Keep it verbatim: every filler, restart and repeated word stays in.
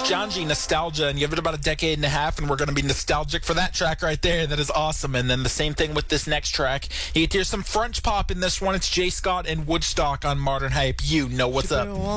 Janji, Nostalgia, and you have it about a decade and a half, and we're going to be nostalgic for that track right there. That is awesome. And then the same thing with this next track. You get to hear some French pop in this one. It's Jay Scott and Woodstock on Modern Hype. You know what's up.